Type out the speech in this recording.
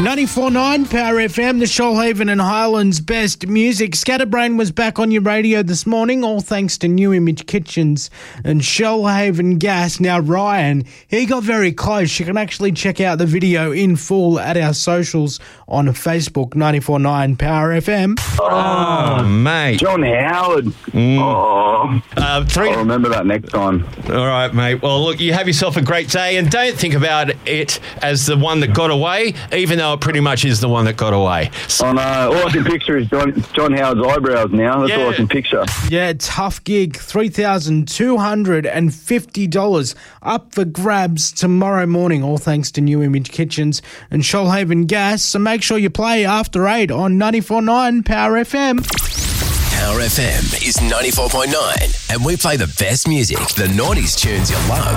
94.9 Power FM, the Shoalhaven and Highlands best music. Scatterbrain was back on your radio this morning, all thanks to New Image Kitchens and Shoalhaven Gas. Now, Ryan, he got very close. You can actually check out the video in full at our socials on Facebook, 94.9 Power FM. Oh, mate. John Howard. I'll remember that next time. All right, mate. Well, look, you have yourself a great day, and don't think about it as the one that got away, even though it pretty much is the one that got away. Oh, no. All I can picture is John Howard's eyebrows now. That's all I can picture. Yeah, tough gig. $3,250 up for grabs tomorrow morning, all thanks to New Image Kitchens and Shoalhaven Gas. So make sure you play after 8 on 94.9 Power FM. Power FM is 94.9, and we play the best music, the noughties tunes you love.